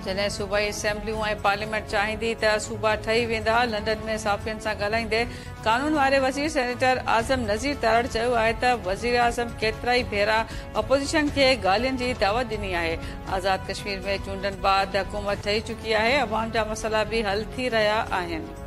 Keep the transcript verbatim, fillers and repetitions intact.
जॾहिं सूबाई असेंबलियूं ऐं पार्लियामेंट चाहींदी त सूबा ठही वेंदा। लंडन में साफ़ियनि सां ॻाल्हाईंदे कानून वारे वज़ीर सेनेटर आज़म नज़ीर तारड़ चयो आहे त वज़ीर आज़म केतिरा ई भेरा अपोज़िशन खे ॻाल्हियुनि जी दावत ॾिनी आहे। आज़ाद कश्मीर में चूंडनि बाद हुकूमत ठही चुकी आहे। अवाम जा मसइला बि हल थी रहिया आहिनि।